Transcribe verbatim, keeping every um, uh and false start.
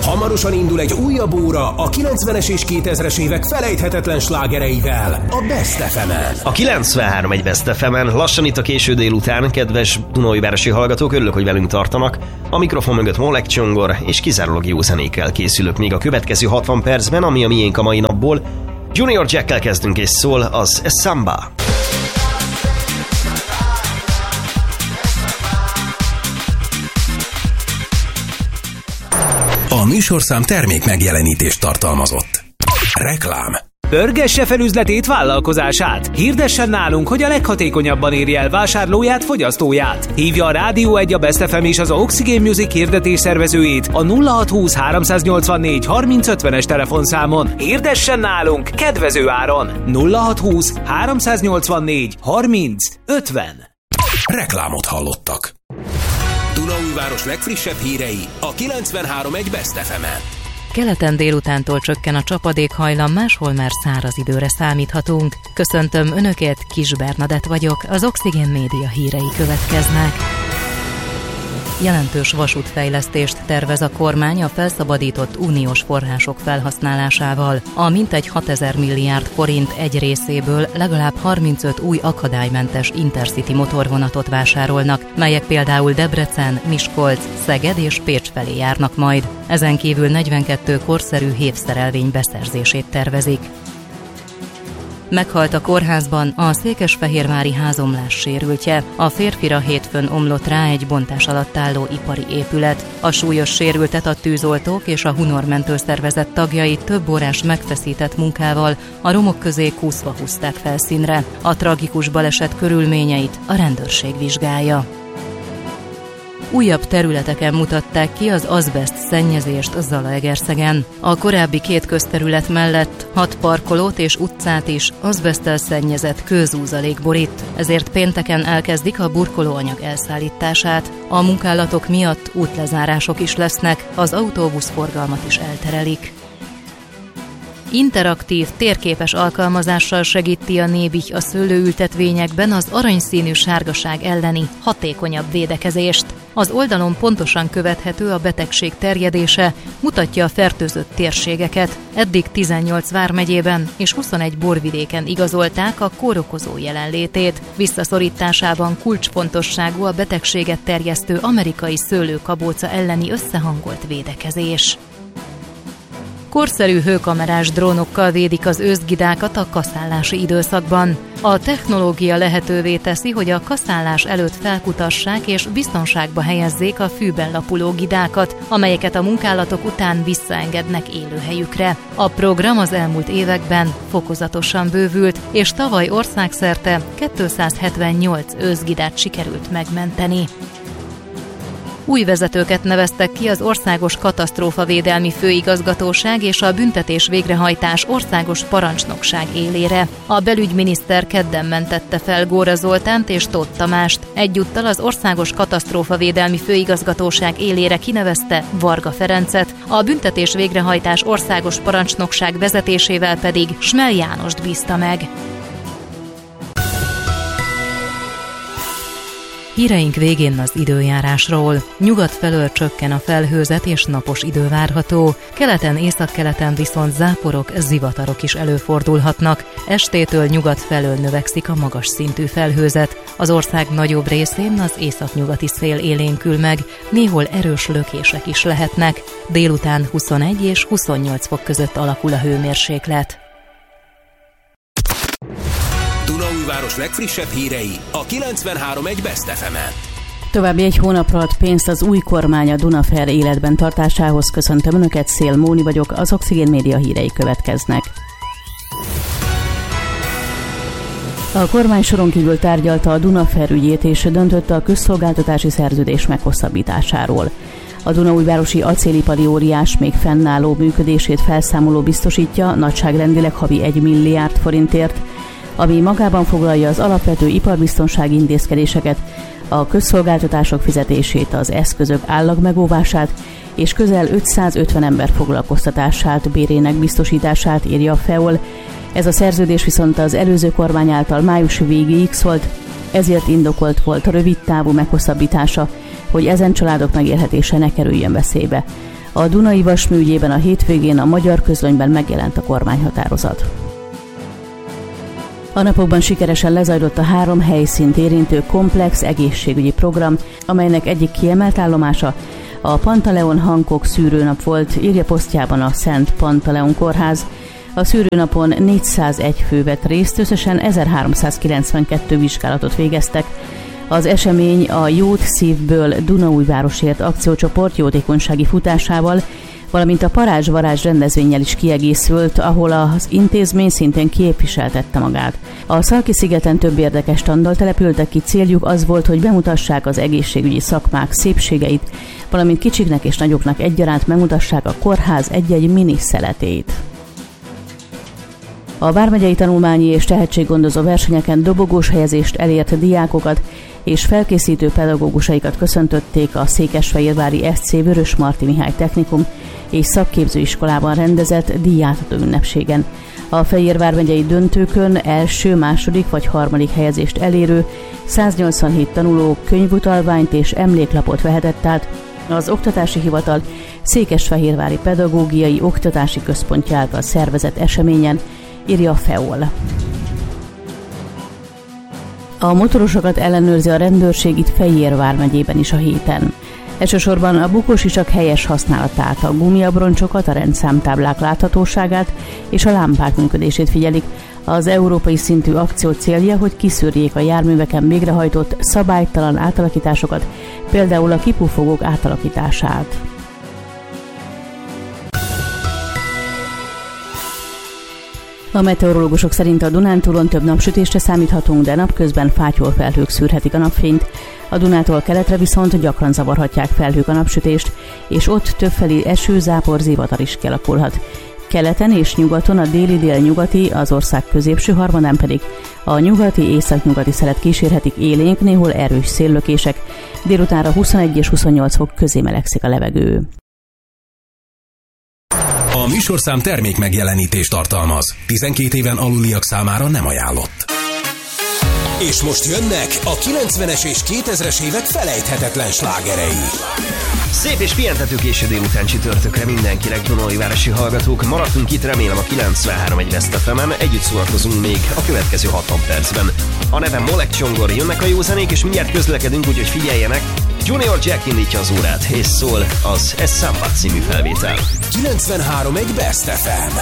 Hamarosan indul egy újabb óra a kilencvenes és kétezres évek felejthetetlen slágereivel a Best ef emen. A kilencvenhárom egy Best ef emen, lassan itt a késő délután, kedves dunaújvárosi hallgatók, örülök, hogy velünk tartanak. A mikrofon mögött Molek Csongor, és kizárólag jó zenékkel készülök még a következő hatvan percben, ami a miénk a mai napból. Junior Jackkel kezdünk, és szól az Samba. A műsorszám termék megjelenítést tartalmazott. Reklám. Pörgesse fel üzletét, vállalkozását. Hirdessen nálunk, hogy a leghatékonyabban érje el vásárlóját, fogyasztóját. Hívja a Rádió egy, a Best ef em és az Oxygen Music hirdetés szervezőjét a nulla hat húsz háromszáznyolcvannégy harminc ötvenes telefonszámon. Hirdessen nálunk kedvező áron. nulla hat húsz háromszáznyolcvannégy harminc ötven. Reklámot hallottak. Dunaújváros legfrissebb hírei a kilencvenhárom egy Best ef emen. Keleten délutántól csökken a csapadékhajlam, máshol már száraz időre számíthatunk. Köszöntöm Önöket, Kis Bernadett vagyok, az Oxygen Média hírei következnek. Jelentős vasútfejlesztést tervez a kormány a felszabadított uniós források felhasználásával. A mintegy hatezer milliárd forint egy részéből legalább harmincöt új akadálymentes Intercity motorvonatot vásárolnak, melyek például Debrecen, Miskolc, Szeged és Pécs felé járnak majd. Ezen kívül negyvenkettő korszerű hévszerelvény beszerzését tervezik. Meghalt a kórházban a székesfehérvári házomlás sérültje. A férfira hétfőn omlott rá egy bontás alatt álló ipari épület. A súlyos sérültet a tűzoltók és a hunormentőszervezet tagjai több órás megfeszített munkával a romok közé kúszva húzták felszínre. A tragikus baleset körülményeit a rendőrség vizsgálja. Újabb területeken mutatták ki az azbeszt szennyezést Zalaegerszegen. A korábbi két közterület mellett hat parkolót és utcát is azbeszttel szennyezett kőzúzalék borít, ezért pénteken elkezdik a burkolóanyag elszállítását. A munkálatok miatt útlezárások is lesznek, az autóbuszforgalmat is elterelik. Interaktív, térképes alkalmazással segíti a Nébih a szőlőültetvényekben az aranyszínű sárgaság elleni hatékonyabb védekezést. Az oldalon pontosan követhető a betegség terjedése, mutatja a fertőzött térségeket. Eddig tizennyolc vármegyében és huszonegy borvidéken igazolták a kórokozó jelenlétét. Visszaszorításában kulcsfontosságú a betegséget terjesztő amerikai szőlőkabóca elleni összehangolt védekezés. Korszerű hőkamerás drónokkal védik az őszgidákat a kaszállási időszakban. A technológia lehetővé teszi, hogy a kaszálás előtt felkutassák és biztonságba helyezzék a fűben lapuló gidákat, amelyeket a munkálatok után visszaengednek élőhelyükre. A program az elmúlt években fokozatosan bővült, és tavaly országszerte kétszázhetvennyolc őszgidát sikerült megmenteni. Új vezetőket neveztek ki az Országos Katasztrófavédelmi Főigazgatóság és a Büntetés Végrehajtás Országos Parancsnokság élére. A belügyminiszter kedden mentette fel Góra Zoltánt és Tóth Tamást. Egyúttal az Országos Katasztrófavédelmi Főigazgatóság élére kinevezte Varga Ferencet, a Büntetés Végrehajtás Országos Parancsnokság vezetésével pedig Smel Jánost bízta meg. Híreink végén az időjárásról. Nyugat felől csökken a felhőzet és napos idő várható. Keleten, északkeleten viszont záporok, zivatarok is előfordulhatnak. Estétől nyugat felől növekszik a magas szintű felhőzet. Az ország nagyobb részén az északnyugati szél élénkül meg, néhol erős lökések is lehetnek. Délután huszonegy és huszonnyolc fok között alakul a hőmérséklet. Dunaújváros legfrissebb hírei a kilencvenhárom egy Best ef emen. További egy hónapra ad pénzt az új kormány a Dunafer életben tartásához. Köszöntöm Önöket, Szél Móni vagyok, az Oxygen Média hírei következnek. A kormány soron kívül tárgyalta a Dunafer ügyét és döntött a közszolgáltatási szerződés meghosszabbításáról. A dunaújvárosi acélipari óriás még fennálló működését felszámoló biztosítja nagyságrendileg havi egy milliárd forintért, ami magában foglalja az alapvető iparbiztonsági intézkedéseket, a közszolgáltatások fizetését, az eszközök állagmegóvását és közel ötszázötven ember foglalkoztatását, bérének biztosítását, írja a FEOL. Ez a szerződés viszont az előző kormány által május végéig szólt, ezért indokolt volt a rövid távú meghosszabbítása, hogy ezen családok megélhetése ne kerüljön veszélybe. A Dunai Vasmű ügyében a hétvégén a Magyar Közlönyben megjelent a kormányhatározat. A napokban sikeresen lezajlott a három helyszínt érintő komplex egészségügyi program, amelynek egyik kiemelt állomása a Pantaleon Hancock szűrőnap volt, írja posztjában a Szent Pantaleon Kórház. A szűrőnapon négyszázegy fő vett részt, összesen ezerháromszázkilencvenkettő vizsgálatot végeztek. Az esemény a Jót Szívből Dunaújvárosért akciócsoport jótékonysági futásával, valamint a Parázs-varázs rendezvénnyel is kiegészült, ahol az intézmény szintén képviseltette magát. A Szalki-szigeten több érdekes standal települtek ki, céljuk az volt, hogy bemutassák az egészségügyi szakmák szépségeit, valamint kicsiknek és nagyoknak egyaránt megmutassák a kórház egy-egy mini szeletét. A vármegyei tanulmányi és tehetséggondozó versenyeken dobogós helyezést elért diákokat és felkészítő pedagógusaikat köszöntötték a székesfehérvári es cé Vörös Marti Mihály Technikum és Szakképzőiskolában rendezett díjátadó ünnepségen. A Fejér vármegyei döntőkön első, második vagy harmadik helyezést elérő száznyolcvanhét tanuló könyvutalványt és emléklapot vehetett át az Oktatási Hivatal Székesfehérvári Pedagógiai Oktatási Központja által szervezett eseményen, írja a FEOL. A motorosokat ellenőrzi a rendőrség itt Fejér vármegyében is a héten. Elsősorban a bukósisak helyes használatát, a gumiabroncsokat, a rendszámtáblák láthatóságát és a lámpák működését figyelik. Az európai szintű akció célja, hogy kiszűrjék a járműveken végrehajtott szabálytalan átalakításokat, például a kipufogók átalakítását. A meteorológusok szerint a Dunántúlon több napsütésre számíthatunk, de napközben fátyolfelhők szűrhetik a napfényt. A Dunától keletre viszont gyakran zavarhatják felhők a napsütést, és ott többfelé eső, zápor, zivatar is kialakulhat. Keleten és nyugaton a déli-délnyugati, az ország középső harmadán pedig a nyugati, északnyugati szelet kísérhetik élénk, néhol erős széllökések. Délutánra huszonegy és huszonnyolc fok közé melegszik a levegő. A műsorszám termék megjelenítést tartalmaz. tizenkét éven aluliak számára nem ajánlott. És most jönnek a kilencvenes és kétezres évek felejthetetlen slágerei. Szép és pihentető késő délután csütörtökre mindenkinek, dunaújvárosi hallgatók. Maradtunk itt, remélem, a kilencvenhárom egy West ef emen. Együtt szórakozunk még a következő hatvan percben. A nevem Molek Csongor, jönnek a jó zenék, és mindjárt közlekedünk, úgyhogy figyeljenek. Junior Jack indítja az órát, és szól az Ez Samba című felvétel. kilencvenhárom egy West ef em.